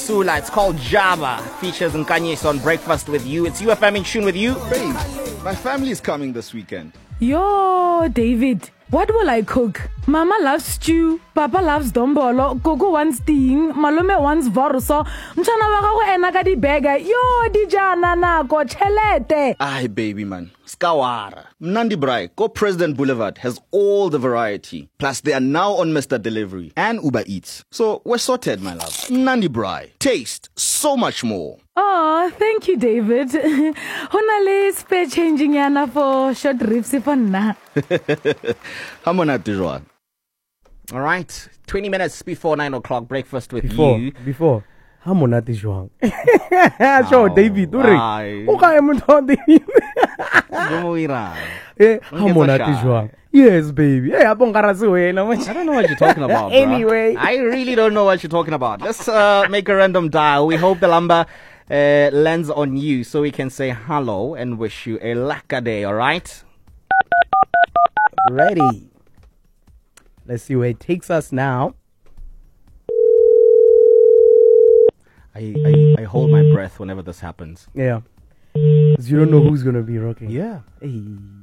Sula. It's called Java. Features Nkanyes on Breakfast with You. It's UFM in tune with you. Babe, my family is coming this weekend. Yo, David, what will I cook? Mama loves stew, Papa loves dombolo, Gogo wants ting, Malome wants vorso, Mchana wakago ena di bega. Yo, dijana na go chelete. Aye, baby man. Skawara. Mnandi Brai, Go President Boulevard has all the variety. Plus, they are now on Mr. Delivery and Uber Eats. So, we're sorted, my love. Mnandi Brai. Taste so much more. Oh, thank you, David. Honale spare changing yana for short riffs for na. Hamona Tijuan. All right, 20 minutes before 9 o'clock, Breakfast with You. Before. Hamonati Joang. Show David. Aye. Okay, I'm on David. Hamonati Joang. Yes, baby. Hey, I don't know what you're talking about, bro. Anyway. I really don't know what you're talking about. Let's make a random dial. We hope the number lands on you so we can say hello and wish you a laka day, all right? Ready. Let's see where it takes us now. I hold my breath whenever this happens. Yeah. Because you don't know who's going to be rocking. Yeah. Hey.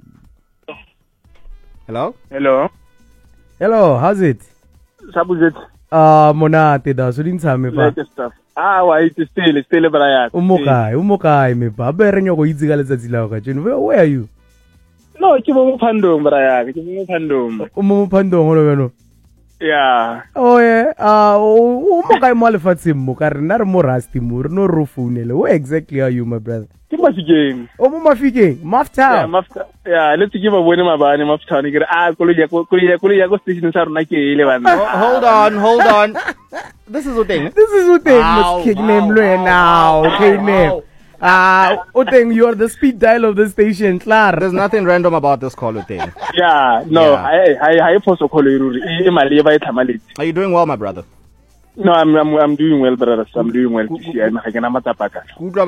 Hello? Hello. Hello, how's it? Sabuzet. Monate da, so didn't tell me pa. Latest stuff. Why it's still braya. Umokai me pa. Bere nyoko idzika letsatsi la ka tjeno. Where are you? No, ke mo Phandong braya. Ke mo Phandong. Mo Phandong hono beno. Yeah. Oh yeah. Umokai mo lefatseng mo ka re nna re mo Rusty mo re no rofounele. Where exactly are you, my brother? Ke Mafikeng. O mo Mafikeng, Maftown. Yeah, Maftown. Yeah, let's give a bone mabane Maftown. Ke re koloi go station sa rona ke ile bana. Hold on. This is what thing. Must kick name now. Okay, name. Uteng, you are the speed dial of the station, klar. There's nothing random about this call, Uteng. Yeah, no, I post call you. Are you doing well, my brother? No, I'm doing well, brother. I'm doing well. I'm matapaka.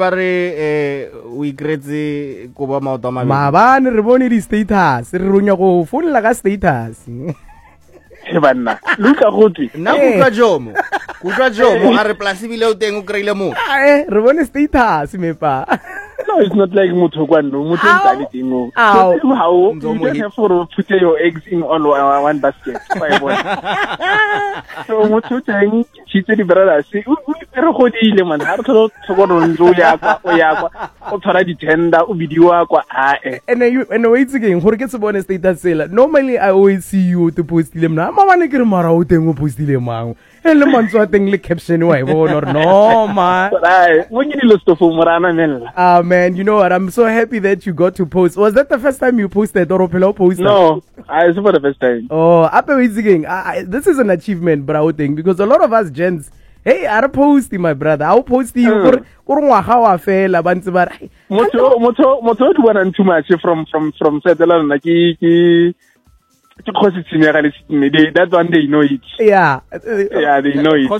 We greatly go about the Mabane re bone di status. Re runya go phone la ka status. Hebanna. Luka gotwi. Na kutwa jomo a re plasibile o teng o kreile mo. Re bone status me pa. No, it's not like mutho kwano. Mutho ntali tingo. How you don't have to put your eggs in all one basket. So mutho teng chitse di brother se re godile man. Ha re tlo tshokoro ntlo ya kwa o ya kwa. O tshwara di tender o video kwa and wait again gore ke se bone status sela. Normally I always see you to post ile mna. Mama ne ke re mara o teng o post ile mang. Le mantswa teng le caption wa bona or no man. When you lost of morana nela. Man, you know what? I'm so happy that you got to post. Was that the first time you posted or posted? No, it's for the first time. Oh, this is an achievement, bro. Thing because a lot of us gents, hey, I'm posting, my brother. I'll post you. Moto do want too much from Sutherland. That one they know it. Yeah. Yeah, they know it.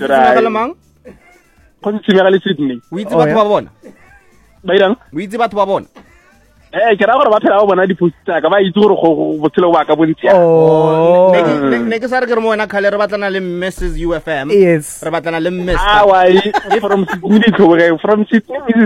Sydney. Bairang? We itse batho ba bona. Ke ra gore ba phela ba bona di post ka ba itse gore go botshelo wa ka bontsia. Oh. Ne ke sa re ke re mo wena khale re batlana le Mrs. UFM. Yes. Re batlana le Mr. From Sydney, from Sydney.